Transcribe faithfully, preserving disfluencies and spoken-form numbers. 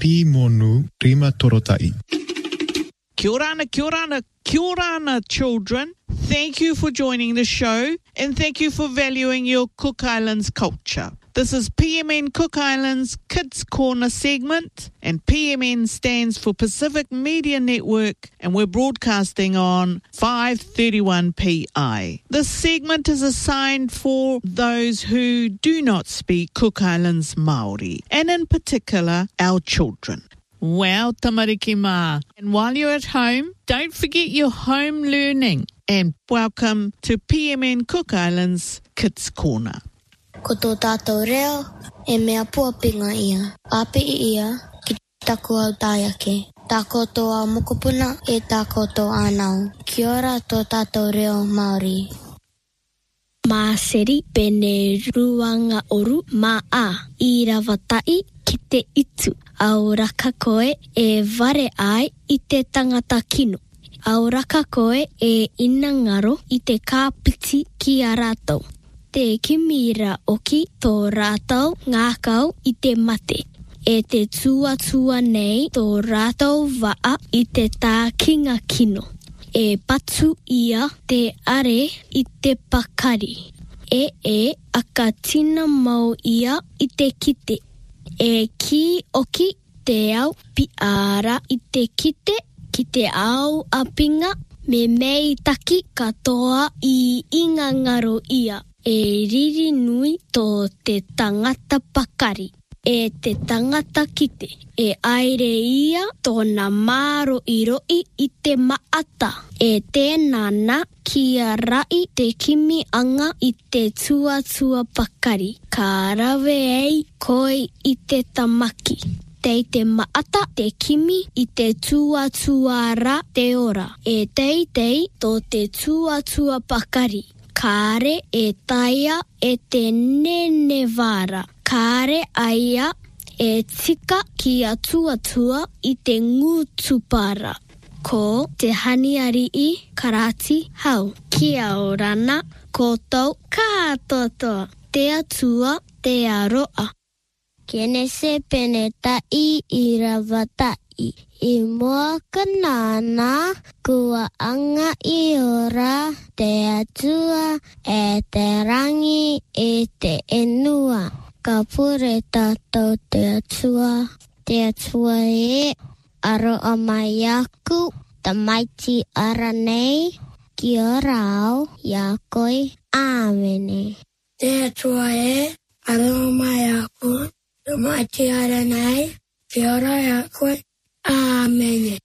Pi Monu Rima Torotai. Kia orana, kia orana, kia orana, children. Thank you for joining the show and thank you for valuing your Cook Islands culture. This is P M N Cook Islands Kids Corner segment, and P M N stands for Pacific Media Network, and we're broadcasting on five thirty-one P I. This segment is assigned for those who do not speak Cook Islands Māori, and in particular, our children. Wow, tamariki mā. And while you're at home, don't forget your home learning. And welcome to P M N Cook Islands Kids Corner. Ko tō tātou reo, e mea puapinga ia. Api i ia, ki taku au tāiake. Tā koutou au mokopuna, e tā koutou ānau. Kia ora tō tātou reo Māori. Mā seri pene ruanga oru mā a i rawatai ki te itu. Au raka koe e ware ai i te tangata kino. Au raka koe e ina ngaro i te kāpiti ki a rātou. Te kimira oki tō rātou ngākau i te mate. E te tuatua nei tō rātou waa i te tā kinga kino. E patu ia te are i te pakari. E e aka tina mau ia i te kite. E ki oki te au pi ara i te kite ki te au apinga me mei taki katoa i inga ngaro ia. E riri nui tō te tangata pakari. E te tangata kite. E aere ia tōna māro i roi i te maata. E tēnana kia rai te kimi anga i te tuatua pakari. Ka rawe ei koi i te tamaki. Tei te maata te kimi i te tuatua ra te ora. E tei tei tō te tuatua pakari. Kāre e taia e te nene vāra. Kāre aia e tika ki a tuatua i te ngūtupara. Ko te haniari i karati hau. Kia orana koutou kātotoa. Te atua te aroa. Kene se pene tai i rawatai. I mua kanana kua anga i ora te atua e te rangi e te enua. Ka pure tātou te atua. Te atua e aroa mai aku ta maiti ara nei ki ora au ia koi āmene. Te atua e aroa mai aku ta maiti ara nei ki ora ia koi āmene.